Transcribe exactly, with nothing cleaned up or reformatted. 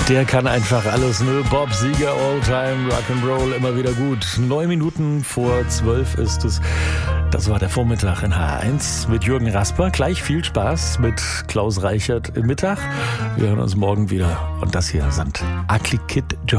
Der kann einfach alles, ne? Bob Seger, All-Time, Rock'n'Roll, immer wieder gut. Neun Minuten vor zwölf ist es. Das war der Vormittag in H eins mit Jürgen Rasper. Gleich viel Spaß mit Klaus Reichert im Mittag. Wir hören uns morgen wieder. Und das hier sind Ugly Kid Joe.